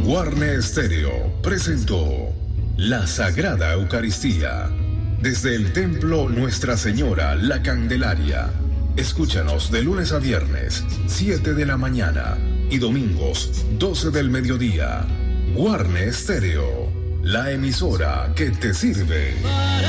Guarne Estéreo presentó la Sagrada Eucaristía desde el Templo Nuestra Señora La Candelaria. Escúchanos de lunes a viernes, 7 de la mañana y domingos, 12 del mediodía. Guarne Estéreo, la emisora que te sirve.